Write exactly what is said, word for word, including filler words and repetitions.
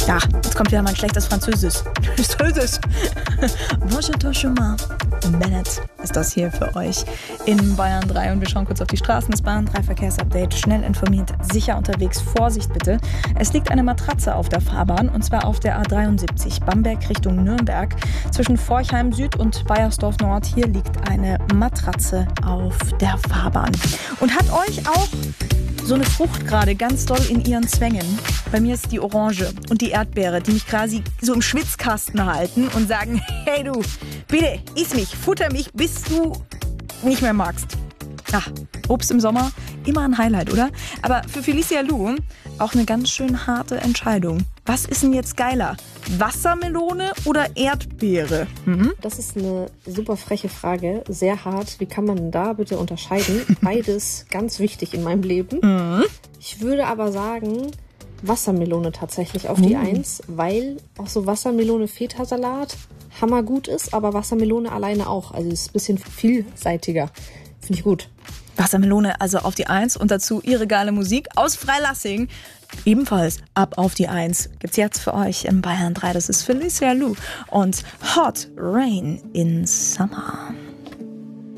Ja, jetzt kommt wieder mein schlechtes Französisch. Französisch. Bonjour, chemin. Bennett ist das hier für euch in Bayern drei. Und wir schauen kurz auf die Straßen des Bayern drei Verkehrsupdate. Schnell informiert, sicher unterwegs. Vorsicht bitte. Es liegt eine Matratze auf der Fahrbahn und zwar auf der A dreiundsiebzig Bamberg Richtung Nürnberg. Zwischen Forchheim Süd und Baiersdorf Nord. Hier liegt eine Matratze auf der Fahrbahn. Und hat euch auch so eine Frucht gerade ganz doll in ihren Zwängen? Bei mir ist die Orange und die Erdbeere, die mich quasi so im Schwitzkasten halten und sagen, hey du, bitte, iss mich, futter mich, bis du nicht mehr magst. Ach, Obst im Sommer, immer ein Highlight, oder? Aber für Felicia Lu auch eine ganz schön harte Entscheidung. Was ist denn jetzt geiler? Wassermelone oder Erdbeere? Mhm. Das ist eine super freche Frage, sehr hart. Wie kann man da bitte unterscheiden? Beides ganz wichtig in meinem Leben. Mhm. Ich würde aber sagen, Wassermelone tatsächlich auf die Eins, weil auch so Wassermelone-Feta-Salat hammergut ist, aber Wassermelone alleine auch. Also es ist ein bisschen vielseitiger. Finde ich gut. Wassermelone also auf die Eins und dazu ihre geile Musik aus Freilassing. Ebenfalls ab auf die Eins gibt's jetzt für euch in Bayern drei. Das ist Felicia Lu und Hot Rain in Summer.